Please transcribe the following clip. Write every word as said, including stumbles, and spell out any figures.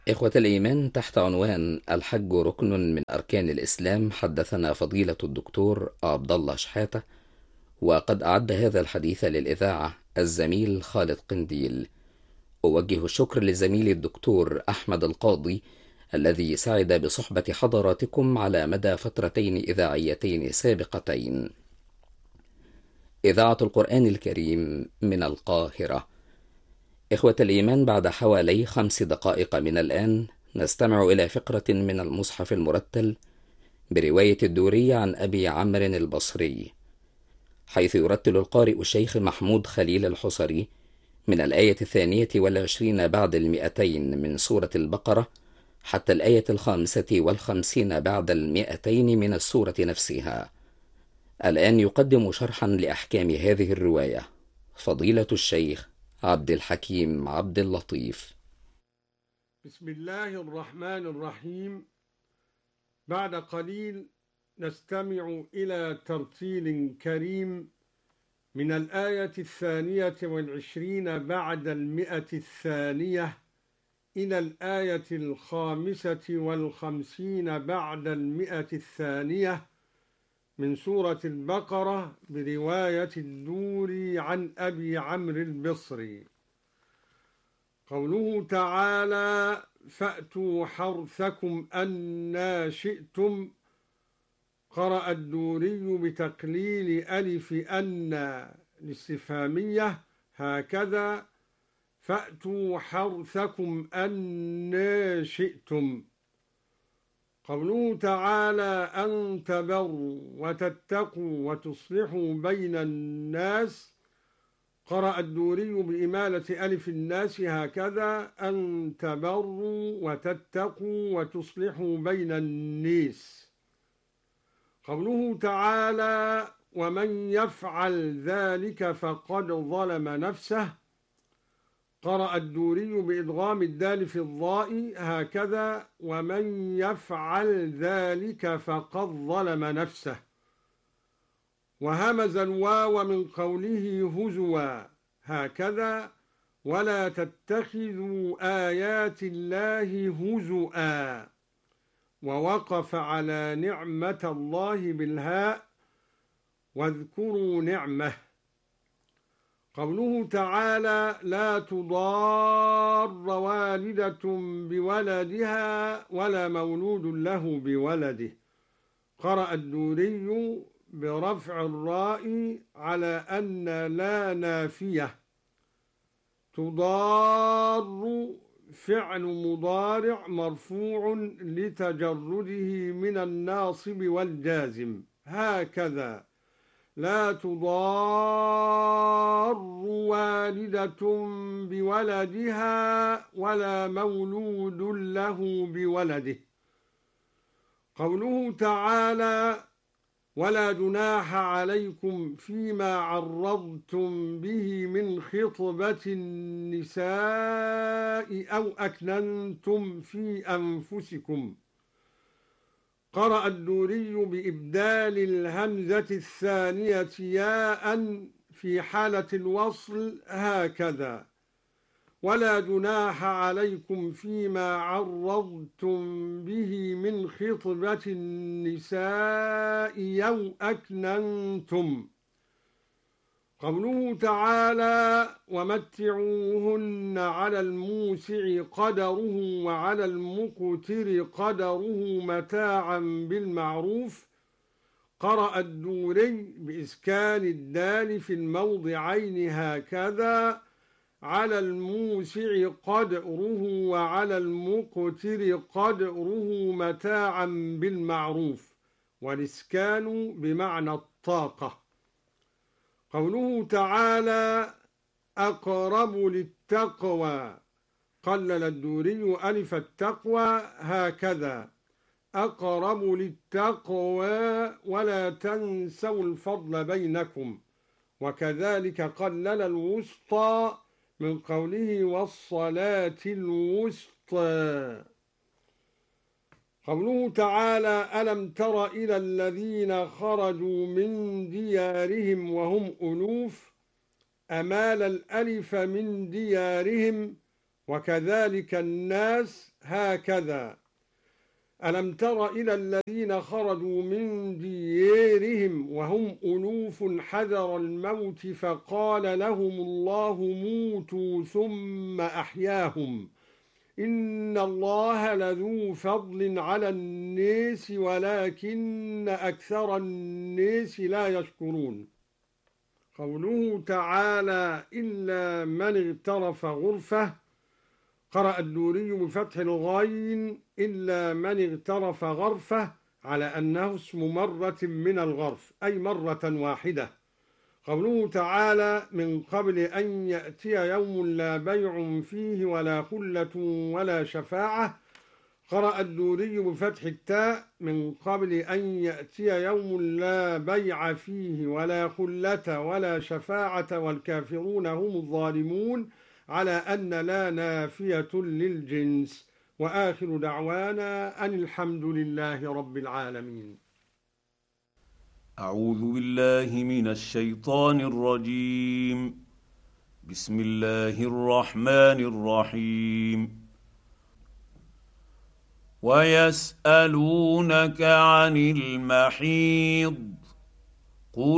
إخوة الإيمان، تحت عنوان الحج ركن من أركان الإسلام، حدثنا فضيلة الدكتور عبد الله شحاتة، وقد أعد هذا الحديث للإذاعة الزميل خالد قنديل. أوجه الشكر لزميل الدكتور أحمد القاضي الذي سعد بصحبة حضراتكم على مدى فترتين إذاعيتين سابقتين. إذاعة القرآن الكريم من القاهرة. إخوة الإيمان، بعد حوالي خمس دقائق من الآن نستمع إلى فقرة من المصحف المرتل برواية الدوري عن أبي عمرو البصري، حيث يرتل القارئ الشيخ محمود خليل الحصري من الآية الثانية والعشرين بعد المئتين من سورة البقرة حتى الآية الخامسة والخمسين بعد المئتين من السورة نفسها. الآن يقدم شرحا لأحكام هذه الرواية فضيلة الشيخ عبد الحكيم عبد اللطيف. بسم الله الرحمن الرحيم. بعد قليل نستمع إلى ترتيل كريم من الآية الثانية والعشرين بعد المئة الثانية إلى الآية الخامسة والخمسين بعد المئة الثانية من سورة البقرة برواية الدوري عن أبي عمرو البصري. قوله تعالى: فأتوا حرثكم أنى شئتم. قرأ الدوري بتقليل ألف أنى الاستفهامية هكذا: فأتوا حرثكم أنى شئتم. قوله تعالى: أن تبروا وتتقوا وتصلحوا بين الناس. قرأ الدوري بإمالة ألف الناس هكذا: أن تبروا وتتقوا وتصلحوا بين الناس. قوله تعالى: ومن يفعل ذلك فقد ظلم نفسه. قرأ الدوري بإدغام الدال في الضاء هكذا: ومن يفعل ذلك فقد ظلم نفسه. وهمز الواو من قوله هزوا هكذا: ولا تتخذوا آيات الله هزؤا. ووقف على نعمة الله بالهاء: واذكروا نعمه. قوله تعالى: لا تضار والدة بولدها ولا مولود له بولده. قرأ الدوري برفع الراء على أن لا نافية. تضار فعل مضارع مرفوع لتجرده من الناصب والجازم هكذا: لا تضار والدة بولدها ولا مولود له بولده. قوله تعالى: ولا جناح عليكم فيما عرضتم به من خطبة النساء أو أكننتم في أنفسكم. قرأ الدوري بإبدال الهمزة الثانية ياء في حالة الوصل هكذا: ولا جناح عليكم فيما عرضتم به من خطبة النساء أو أكننتم. قوله تعالى: ومتعوهن على الموسع قدره وعلى المقتر قدره متاعا بالمعروف. قرأ الدوري بإسكان الدال في الموضعين هكذا: على الموسع قدره وعلى المقتر قدره متاعا بالمعروف، والإسكان بمعنى الطاقة. قوله تعالى: أقرب للتقوى. قلل الدوري ألف التقوى هكذا: أقرب للتقوى ولا تنسوا الفضل بينكم. وكذلك قلل الوسطى من قوله والصلاة الوسطى. قوله تعالى: ألم تر إلى الذين خرجوا من ديارهم وهم ألوف. أمال الألف من ديارهم وكذلك الناس هكذا. ألم تر إلى الذين خرجوا من ديارهم وهم ألوف حذر الموت فقال لهم الله موتوا ثم أحياهم إن الله لذو فضل على الناس ولكن أكثر الناس لا يشكرون. قوله تعالى إلا من اغترف غرفة، قرأ الدوري بفتح الغين إلا من اغترف غرفة على أنه اسم مرة من الغرف أي مرة واحدة. قوله تعالى من قبل أن يأتي يوم لا بيع فيه ولا خلة ولا شفاعة، قرأ الدوري بفتح التاء من قبل أن يأتي يوم لا بيع فيه ولا خلة ولا شفاعة والكافرون هم الظالمون على أن لا نافية للجنس. وآخر دعوانا أن الحمد لله رب العالمين. أعوذ بالله من الشيطان الرجيم. بسم الله الرحمن الرحيم. ويسألونك عن المحيض